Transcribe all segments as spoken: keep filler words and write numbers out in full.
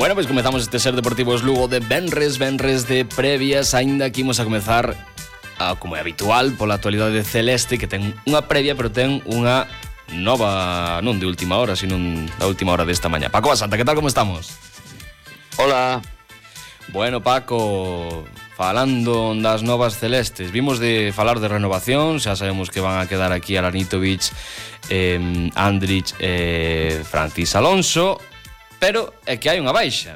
Bueno, pois comezamos este Ser Deportivos Lugo de Benres, Benres de previas, aínda que imos a comezar, a, como é habitual, pola actualidade celeste, que ten unha previa, pero ten unha nova, non de última hora, sino da última hora desta mañá. Paco Basanta, que tal, como estamos? Hola. Bueno, Paco, falando das novas celestes, vimos de falar de renovación, xa sabemos que van a quedar aquí Alanitovic, eh, Andrich e eh, Francis Alonso, pero é que hai unha baixa.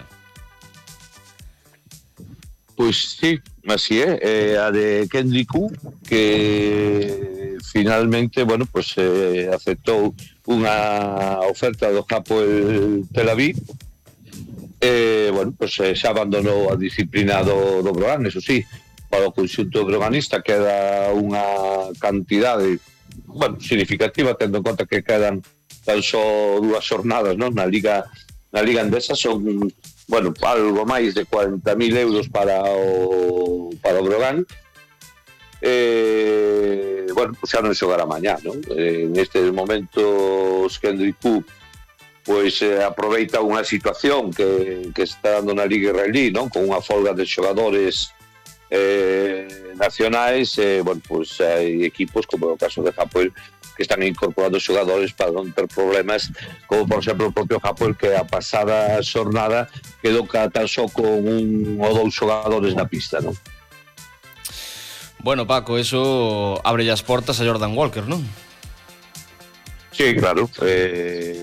Pois sí, así é, eh, a de Kendrick, que finalmente, bueno, pues eh, aceptou unha oferta do Hapoel Tel Aviv. Eh, bueno, pues eh, xa abandonou a disciplina do, do Brogan, eso sí, para o conxunto broganista queda unha cantidade, bueno, significativa, tendo en conta que quedan tan só dúas xornadas, non? Na Liga na Liga Endesa son, bueno, algo máis de cuarenta mil euros para o para o Brogan. Eh, bueno, pues xa non xogará mañá, non? Eh, nestes momentos Kendrick Cook pois eh, aproveita unha situación que, que está dando na Liga Israelí, non? Con unha folga de xogadores eh, nacionais, eh, bueno, pois hai equipos como o caso de Hapoel que están incorporando xogadores para non ter problemas, como por exemplo o propio Hapoel, que a pasada xornada quedou tan só con un ou dous xogadores na pista, non? Bueno, Paco, eso abre as portas a Jordan Walker, non? Sí, claro. Eh,